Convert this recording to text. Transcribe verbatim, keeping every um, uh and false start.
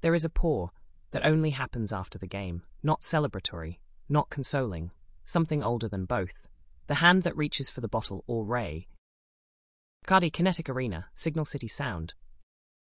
There is a pour that only happens after the game, not celebratory, not consoling, something older than both. The hand that reaches for the bottle or ray. Bacardi Kinetic Arena, Signal City Sound.